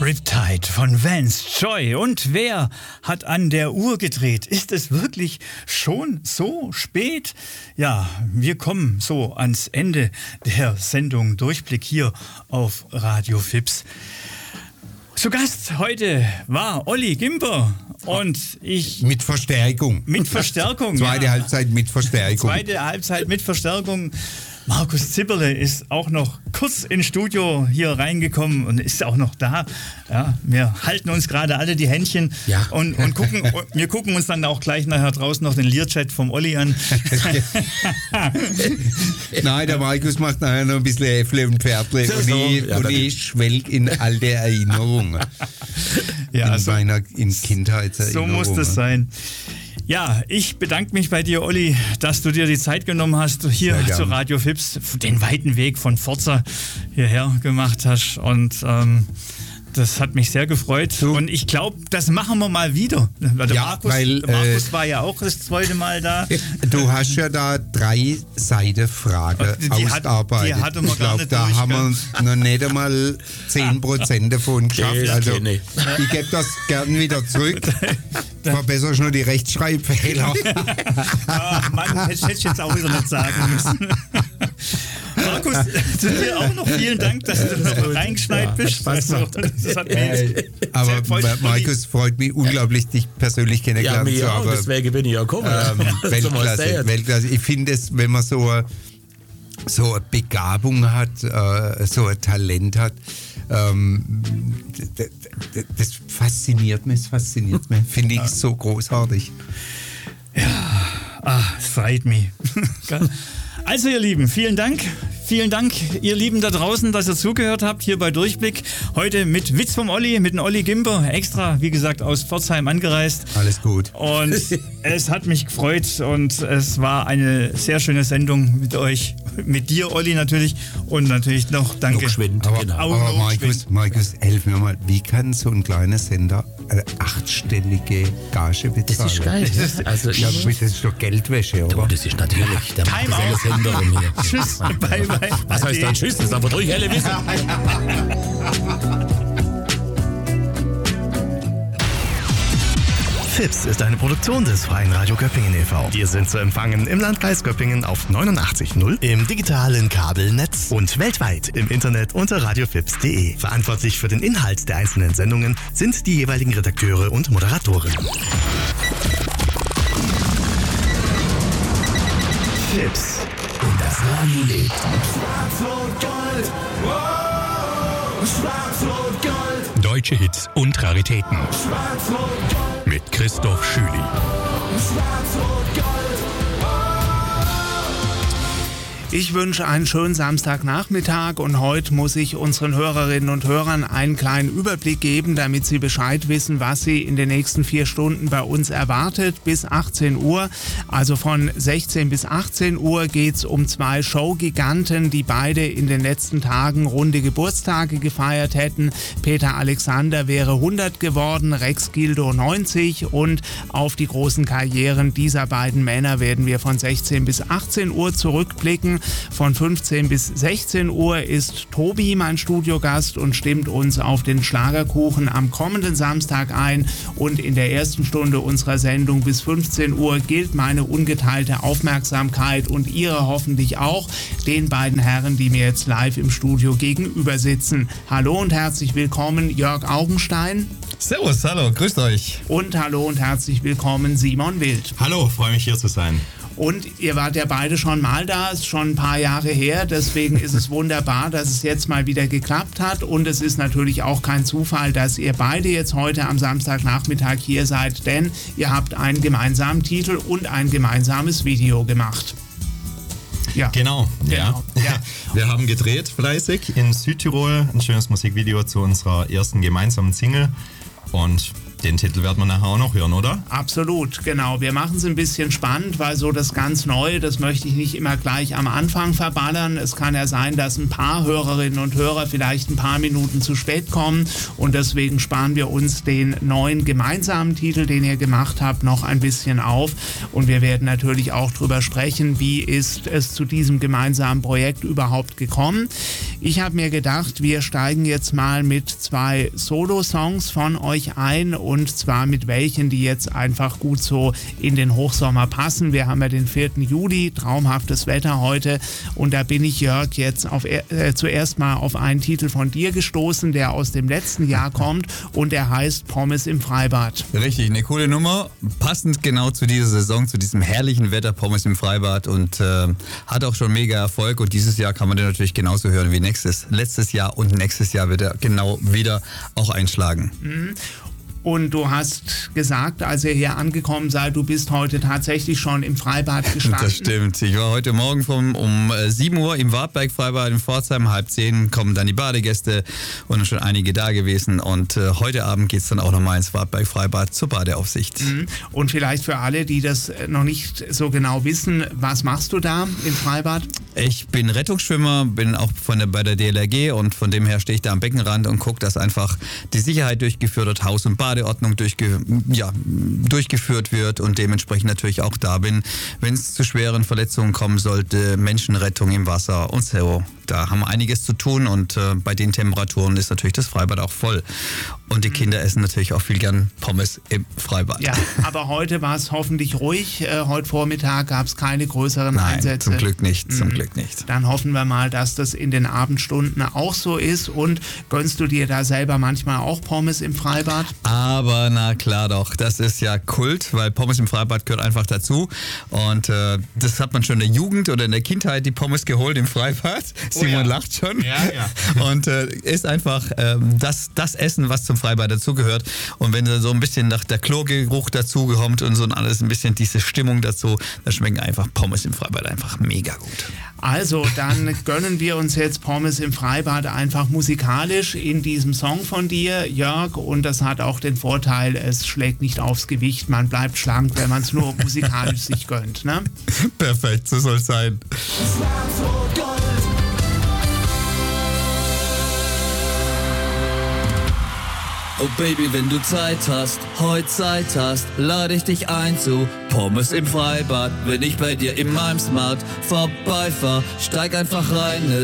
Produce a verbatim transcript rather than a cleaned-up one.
Riptide von Vance Joy. Und wer hat an der Uhr gedreht? Ist es wirklich schon so spät? Ja, wir kommen so ans Ende der Sendung Durchblick hier auf Radio Fips. Zu Gast heute war Olli Gimper und ich... Mit Verstärkung. Mit Verstärkung, Zweite ja. Halbzeit mit Verstärkung. Zweite Halbzeit mit Verstärkung. Markus Zipperle ist auch noch kurz ins Studio hier reingekommen und ist auch noch da. Ja, wir halten uns gerade alle die Händchen ja. und, und gucken, wir gucken uns dann auch gleich nachher draußen noch den Learchat vom Olli an. Nein, der Markus macht nachher noch ein bisschen Äffle und Pferdle und, so, ich, ja, und ich schwelg in alte Erinnerungen. Ja, in so, meiner in Kindheitserinnerungen. So muss das sein. Ja, ich bedanke mich bei dir, Olli, dass du dir die Zeit genommen hast, hier zu Radio Fips, den weiten Weg von Forza hierher gemacht hast. Und ähm, das hat mich sehr gefreut. Du. Und ich glaube, das machen wir mal wieder. Der ja, Markus, weil, der Markus äh, war ja auch das zweite Mal da. Du hast ja da drei Seiten Frage die ausgearbeitet. Hat, die hatte man ich glaube, da durch, haben wir noch nicht einmal zehn Prozent davon geschafft. Okay, also, okay, nee. Ich gebe das gern wieder zurück. Verbesserst nur die Rechtschreibfehler. Ah, Mann, das hätte ich jetzt auch wieder nicht sagen müssen. Markus, zu dir auch noch vielen Dank, dass du noch reingeschneit ja, bist. Also, das hat mich aber Markus, freut mich unglaublich, dich persönlich kennengelernt ja, zu haben. Ja, deswegen bin ich ja gekommen. Ähm, Weltklasse, Weltklasse. Ich finde es, wenn man so, so eine Begabung hat, äh, so ein Talent hat, ähm, das, das fasziniert mich, das fasziniert mich. Finde ich ja. so großartig. Ja, ah, es freut mich. Also ihr Lieben, vielen Dank. Vielen Dank, ihr Lieben da draußen, dass ihr zugehört habt hier bei Durchblick. Heute mit Witz vom Olli, mit dem Olli Gimper, extra, wie gesagt, aus Pforzheim angereist. Alles gut. Und es hat mich gefreut und es war eine sehr schöne Sendung mit euch, mit dir, Olli, natürlich. Und natürlich noch danke. Noch schwind, aber, genau. aber aber Markus, Markus, helf mir mal, wie kann so ein kleiner Sender eine achtstellige Gage bezahlen? Das ist geil. Das ist, also, ja, das ist doch Geldwäsche, oder? Oh, das ist natürlich der macht Sender um hier. Tschüss, bye, bye. Was heißt dann Tschüss? Das ist aber durch helle Wissen. Fips ist eine Produktion des Freien Radio Göppingen e V. Wir sind zu empfangen im Landkreis Göppingen auf neunundachtzig Komma null, im digitalen Kabelnetz und weltweit im Internet unter radiofips punkt de. Verantwortlich für den Inhalt der einzelnen Sendungen sind die jeweiligen Redakteure und Moderatoren. Fips. Und das Radio lebt. Schwarz-Rot-Gold. Wow. Schwarz-Rot-Gold. Deutsche Hits und Raritäten. Schwarz-Rot-Gold. Mit Christoph Schüli. Schwarz-Rot-Gold. Ich wünsche einen schönen Samstagnachmittag und heute muss ich unseren Hörerinnen und Hörern einen kleinen Überblick geben, damit sie Bescheid wissen, was sie in den nächsten vier Stunden bei uns erwartet. Bis achtzehn Uhr, also von sechzehn bis achtzehn Uhr, geht es um zwei Showgiganten, die beide in den letzten Tagen runde Geburtstage gefeiert hätten. Peter Alexander wäre hundert geworden, Rex Gildo neunzig und auf die großen Karrieren dieser beiden Männer werden wir von sechzehn bis achtzehn Uhr zurückblicken. Von fünfzehn bis sechzehn Uhr ist Tobi mein Studiogast und stimmt uns auf den Schlagerkuchen am kommenden Samstag ein. Und in der ersten Stunde unserer Sendung bis fünfzehn Uhr gilt meine ungeteilte Aufmerksamkeit und Ihre hoffentlich auch, den beiden Herren, die mir jetzt live im Studio gegenüber sitzen. Hallo und herzlich willkommen, Jörg Augenstein. Servus, hallo, grüßt euch. Und hallo und herzlich willkommen, Simon Wild. Hallo, freue mich hier zu sein. Und ihr wart ja beide schon mal da, ist schon ein paar Jahre her, deswegen ist es wunderbar, dass es jetzt mal wieder geklappt hat und es ist natürlich auch kein Zufall, dass ihr beide jetzt heute am Samstagnachmittag hier seid, denn ihr habt einen gemeinsamen Titel und ein gemeinsames Video gemacht. Ja. Genau, genau. Ja. Ja. Wir haben gedreht fleißig in Südtirol, ein schönes Musikvideo zu unserer ersten gemeinsamen Single und Den Titel werden wir nachher auch noch hören, oder? Absolut, genau. Wir machen es ein bisschen spannend, weil so das ganz Neue, das möchte ich nicht immer gleich am Anfang verballern. Es kann ja sein, dass ein paar Hörerinnen und Hörer vielleicht ein paar Minuten zu spät kommen und deswegen sparen wir uns den neuen gemeinsamen Titel, den ihr gemacht habt, noch ein bisschen auf und wir werden natürlich auch drüber sprechen, wie ist es zu diesem gemeinsamen Projekt überhaupt gekommen. Ich habe mir gedacht, wir steigen jetzt mal mit zwei Solo-Songs von euch ein und zwar mit welchen, die jetzt einfach gut so in den Hochsommer passen. Wir haben ja den vierten Juli, traumhaftes Wetter heute und da bin ich, Jörg, jetzt auf, äh, zuerst mal auf einen Titel von dir gestoßen, der aus dem letzten Jahr kommt und der heißt Pommes im Freibad. Richtig, eine coole Nummer, passend genau zu dieser Saison, zu diesem herrlichen Wetter, Pommes im Freibad und äh, hat auch schon mega Erfolg und dieses Jahr kann man den natürlich genauso hören wie nächstes, letztes Jahr und nächstes Jahr wird er genau wieder auch einschlagen. Mhm. Und du hast gesagt, als ihr hier angekommen seid, du bist heute tatsächlich schon im Freibad gestanden. Das stimmt. Ich war heute Morgen vom, um sieben Uhr im Wartberg-Freibad in Pforzheim. Halb zehn kommen dann die Badegäste und schon einige da gewesen. Und äh, heute Abend geht es dann auch nochmal ins Wartberg-Freibad zur Badeaufsicht. Mhm. Und vielleicht für alle, die das noch nicht so genau wissen, was machst du da im Freibad? Ich bin Rettungsschwimmer, bin auch von der, bei der D L R G und von dem her stehe ich da am Beckenrand und gucke, dass einfach die Sicherheit durchgeführt wird, Haus- und Badeordnung durchge, ja, durchgeführt wird und dementsprechend natürlich auch da bin, wenn es zu schweren Verletzungen kommen sollte, Menschenrettung im Wasser und so. Da haben wir einiges zu tun und äh, bei den Temperaturen ist natürlich das Freibad auch voll. Und die Kinder essen natürlich auch viel gern Pommes im Freibad. Ja, aber heute war es hoffentlich ruhig. Äh, heute Vormittag gab es keine größeren Nein, Einsätze. zum Glück nicht, zum Mhm. Glück nicht. Dann hoffen wir mal, dass das in den Abendstunden auch so ist. Und gönnst du dir da selber manchmal auch Pommes im Freibad? Aber na klar doch, das ist ja Kult, weil Pommes im Freibad gehört einfach dazu. Und äh, das hat man schon in der Jugend oder in der Kindheit die Pommes geholt im Freibad. Oh Simon ja. lacht schon. Ja, ja. Und äh, ist einfach ähm, das, das Essen, was zum Freibad dazugehört. Und wenn so ein bisschen nach der Chlorgeruch dazukommt und so und alles ein bisschen diese Stimmung dazu, da schmecken einfach Pommes im Freibad einfach mega gut. Also, dann gönnen wir uns jetzt Pommes im Freibad einfach musikalisch in diesem Song von dir, Jörg. Und das hat auch den Vorteil, es schlägt nicht aufs Gewicht. Man bleibt schlank, wenn man es nur musikalisch sich gönnt. Ne? Perfekt, so soll es sein. Schwarz-Rot-Gold. Oh Baby, wenn du Zeit hast, heute Zeit hast, lade ich dich ein zu Pommes im Freibad. Wenn ich bei dir in meinem Smart vorbeifahr, steig einfach rein.